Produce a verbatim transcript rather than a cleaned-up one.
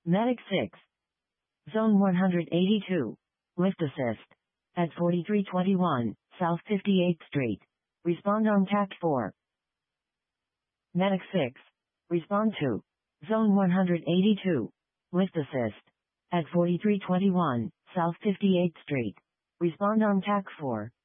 Medic six. Zone one eighty-two. Lift assist. At forty-three twenty-one, South fifty-eighth Street. Respond on Tact four. Medic six. Respond to. Zone one eighty-two. Lift assist. At forty-three twenty-one, South fifty-eighth Street. Respond on Tact four.